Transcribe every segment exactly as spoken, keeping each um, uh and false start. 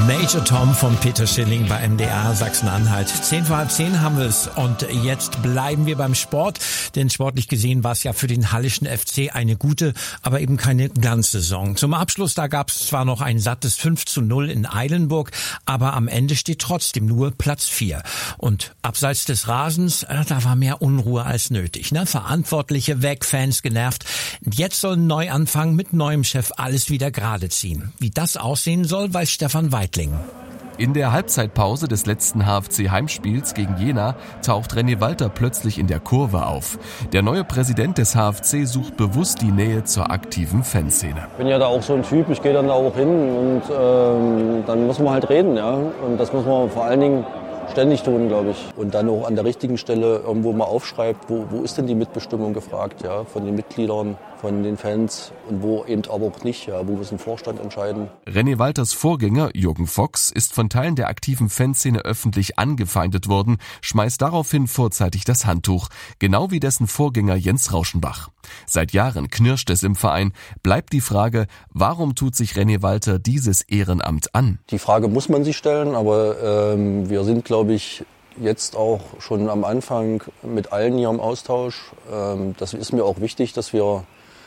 Major Tom von Peter Schilling bei M D R Sachsen-Anhalt. Zehn vor halb zehn haben wir es und jetzt bleiben wir beim Sport, denn sportlich gesehen war es ja für den Hallischen F C eine gute, aber eben keine Glanzsaison. Zum Abschluss, da gab es zwar noch ein sattes fünf zu null in Eilenburg, aber am Ende steht trotzdem nur Platz vier. Und abseits des Rasens, da war mehr Unruhe als nötig. Ne? Verantwortliche weg, Fans genervt. Jetzt soll ein Neuanfang mit neuem Chef alles wieder gerade ziehen. Wie das aussehen soll, weiß Stefan Weitling. In der Halbzeitpause des letzten H F C-Heimspiels gegen Jena taucht René Walter plötzlich in der Kurve auf. Der neue Präsident des H F C sucht bewusst die Nähe zur aktiven Fanszene. Ich bin ja da auch so ein Typ, ich gehe dann da auch hin und ähm, dann muss man halt reden. Ja? Und das muss man vor allen Dingen ständig tun, glaube ich. Und dann auch an der richtigen Stelle irgendwo mal aufschreibt, wo, wo ist denn die Mitbestimmung gefragt, ja, von den Mitgliedern, von den Fans und wo eben aber auch nicht, ja, wo muss ein Vorstand entscheiden. René Walters Vorgänger Jürgen Fox ist von Teilen der aktiven Fanszene öffentlich angefeindet worden, schmeißt daraufhin vorzeitig das Handtuch, genau wie dessen Vorgänger Jens Rauschenbach. Seit Jahren knirscht es im Verein, bleibt die Frage, warum tut sich René Walter dieses Ehrenamt an? Die Frage muss man sich stellen, aber ähm, wir sind, glaube ich, jetzt auch schon am Anfang mit allen hier im Austausch. Ähm, das ist mir auch wichtig, dass wir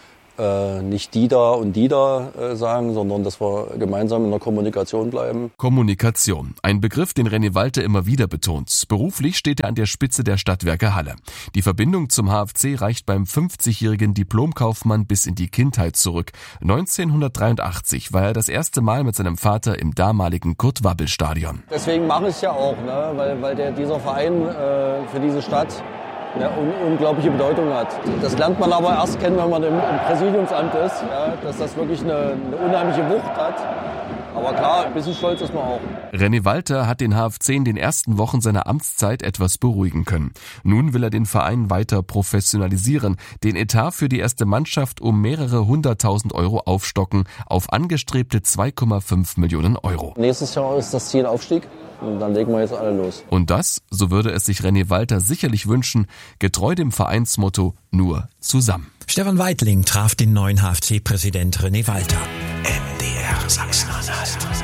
äh, nicht die da und die da äh, sagen, sondern dass wir gemeinsam in der Kommunikation bleiben. Kommunikation, ein Begriff, den René Walter immer wieder betont. Beruflich steht er an der Spitze der Stadtwerke Halle. Die Verbindung zum H F C reicht beim fünfzigjährigen Diplomkaufmann bis in die Kindheit zurück. neunzehnhundertdreiundachtzig war er das erste Mal mit seinem Vater im damaligen Kurt-Wabbel-Stadion. Deswegen mache ich es ja auch, ne? weil, weil der, dieser Verein äh, für diese Stadt eine un- unglaubliche Bedeutung hat. Das lernt man aber erst kennen, wenn man im, im Präsidiumsamt ist, ja? Dass das wirklich eine, eine unheimliche Wucht hat. Aber klar, ein bisschen stolz ist man auch. René Walter hat den H F C in den ersten Wochen seiner Amtszeit etwas beruhigen können. Nun will er den Verein weiter professionalisieren, den Etat für die erste Mannschaft um mehrere hunderttausend Euro aufstocken auf angestrebte zwei Komma fünf Millionen Euro. Nächstes Jahr ist das Ziel Aufstieg. Und dann legen wir jetzt alle los. Und das, so würde es sich René Walter sicherlich wünschen, getreu dem Vereinsmotto nur zusammen. Stefan Weitling traf den neuen H F C-Präsident René Walter. M D R Sachsen-Anhalt.